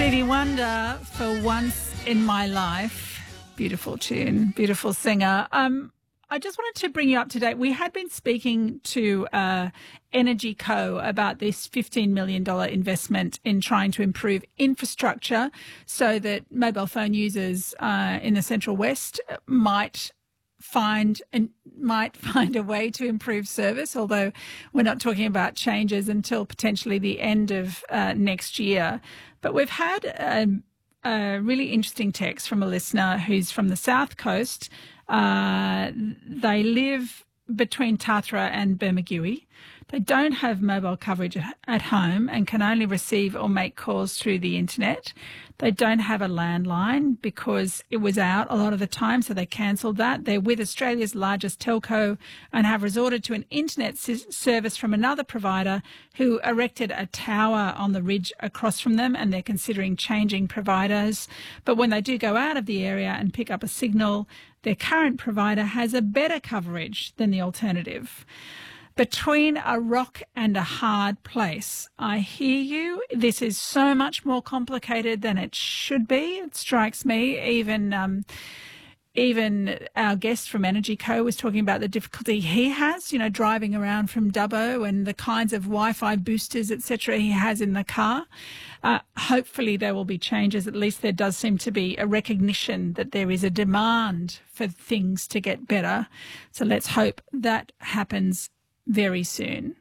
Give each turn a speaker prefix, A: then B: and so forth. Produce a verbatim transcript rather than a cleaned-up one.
A: Stevie Wonder, For Once in My Life. Beautiful tune, beautiful singer. Um, I just wanted to bring you up to date. We had been speaking to uh, Energy Co about this fifteen million dollars investment in trying to improve infrastructure so that mobile phone users uh, in the Central West might find and might find a way to improve service, although we're not talking about changes until potentially the end of uh, next year. But we've had a, a really interesting text from a listener who's from the South Coast. Uh, they live between Tathra and Bermagui. They don't have mobile coverage at home and can only receive or make calls through the internet. They don't have a landline because it was out a lot of the time, so they cancelled that. They're with Australia's largest telco and have resorted to an internet service from another provider who erected a tower on the ridge across from them, and they're considering changing providers. But when they do go out of the area and pick up a signal, their current provider has a better coverage than the alternative. Between a rock and a hard place. I hear you. This is so much more complicated than it should be. It strikes me. Even um, even our guest from Energy Co was talking about the difficulty he has, you know, driving around from Dubbo and the kinds of Wi-Fi boosters, et cetera he has in the car. Uh, hopefully there will be changes. At least there does seem to be a recognition that there is a demand for things to get better. So let's hope that happens very soon.